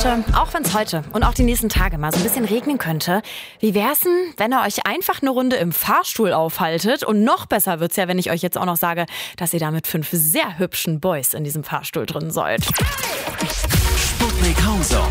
Leute, auch wenn es heute und auch die nächsten Tage mal so ein bisschen regnen könnte, wie wär's denn, wenn ihr euch einfach eine Runde im Fahrstuhl aufhaltet? Und noch besser wird's ja, wenn ich euch jetzt auch noch sage, dass ihr da mit 5 sehr hübschen Boys in diesem Fahrstuhl drin seid. Sputnik Homezone.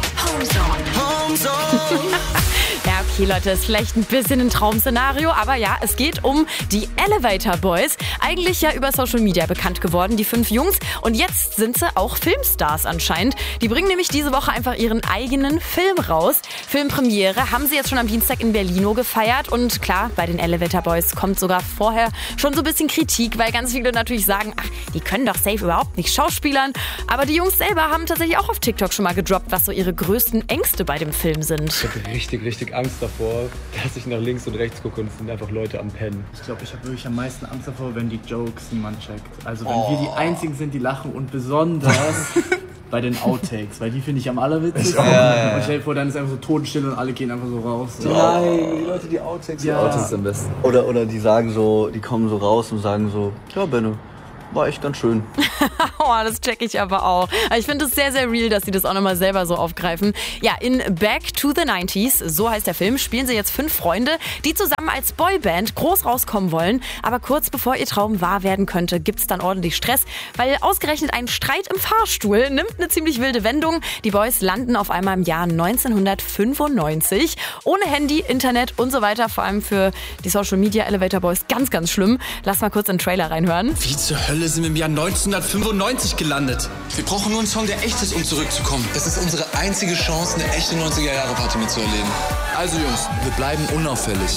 Ja, okay, Leute, ist vielleicht ein bisschen ein Traum-Szenario, aber ja, es geht um die Elevator Boys. Eigentlich ja über Social Media bekannt geworden, die 5 Jungs. Und jetzt sind sie auch Filmstars anscheinend. Die bringen nämlich diese Woche einfach ihren eigenen Film raus. Filmpremiere haben sie jetzt schon am Dienstag in Berlino gefeiert. Und klar, bei den Elevator Boys kommt sogar vorher schon so ein bisschen Kritik, weil ganz viele natürlich sagen, ach, die können doch safe überhaupt nicht schauspielern. Aber die Jungs selber haben tatsächlich auch auf TikTok schon mal gedroppt, was so ihre größten Ängste bei dem Film sind. Ich hatte richtig Angst davor, dass ich nach links und rechts gucke und es sind einfach Leute am Pennen. Ich glaube, ich habe wirklich am meisten Angst davor, wenn die Jokes niemand checkt. Also wenn wir die Einzigen sind, die lachen und besonders bei den Outtakes, weil die finde ich am allerwitzigsten. Ja. Und stell dir vor, dann ist einfach so Totenstille und alle gehen einfach so raus. Nein, die Leute, die Outtakes. Ja. Die Outtakes am besten. Oder die sagen so, die kommen so raus und sagen so, ja Benno, war echt ganz schön. Oh, das check ich aber auch. Ich finde es sehr, sehr real, dass sie das auch nochmal selber so aufgreifen. Ja, in Back to the 90s, so heißt der Film, spielen sie jetzt 5 Freunde, die zusammen als Boyband groß rauskommen wollen. Aber kurz bevor ihr Traum wahr werden könnte, gibt's dann ordentlich Stress, weil ausgerechnet ein Streit im Fahrstuhl nimmt eine ziemlich wilde Wendung. Die Boys landen auf einmal im Jahr 1995. Ohne Handy, Internet und so weiter. Vor allem für die Social Media Elevator Boys ganz, ganz schlimm. Lass mal kurz in den Trailer reinhören. Wie zur Hölle sind wir im Jahr 1995 gelandet? Wir brauchen nur einen Song, der echt ist, um zurückzukommen. Das ist unsere einzige Chance, eine echte 90er-Jahre-Party mitzuerleben. Also Jungs, wir bleiben unauffällig.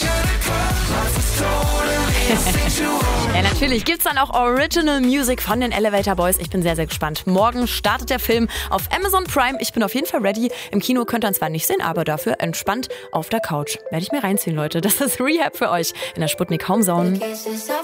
Ja, natürlich gibt's dann auch Original Music von den Elevator Boys. Ich bin sehr, sehr gespannt. Morgen startet der Film auf Amazon Prime. Ich bin auf jeden Fall ready. Im Kino könnt ihr ihn zwar nicht sehen, aber dafür entspannt auf der Couch. Werde ich mir reinziehen, Leute. Das ist Rehab für euch in der Sputnik Homezone.